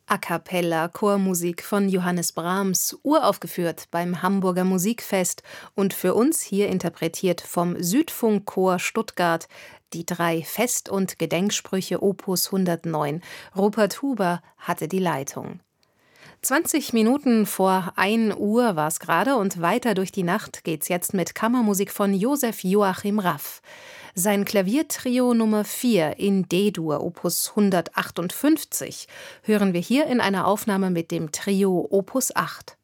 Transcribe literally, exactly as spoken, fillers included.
A cappella Chormusik von Johannes Brahms, uraufgeführt beim Hamburger Musikfest und für uns hier interpretiert vom Südfunkchor Stuttgart, die drei Fest- und Gedenksprüche Opus hundertneun. Rupert Huber hatte die Leitung. zwanzig Minuten vor ein Uhr war es gerade und weiter durch die Nacht geht's jetzt mit Kammermusik von Josef Joachim Raff. Sein Klaviertrio Nummer vier in D-Dur, Opus hundertachtundfünfzig, hören wir hier in einer Aufnahme mit dem Trio Opus acht.